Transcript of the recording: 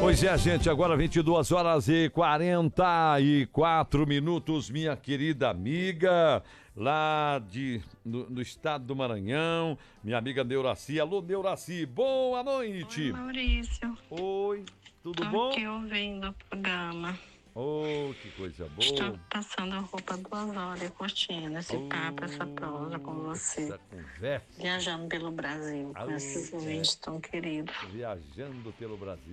Pois é, gente, agora 22 horas e 44 minutos, minha querida amiga, lá no estado do Maranhão, minha amiga Neuraci. Alô, Neuraci, boa noite. Oi, Maurício. Oi, tudo Tô bom? aqui ouvindo o programa. Oh, que coisa boa. Estou passando a roupa 2 horas curtindo esse papo, essa prosa com você. Essa conversa. Viajando pelo Brasil com esses ouvintes tão queridos. Viajando pelo Brasil.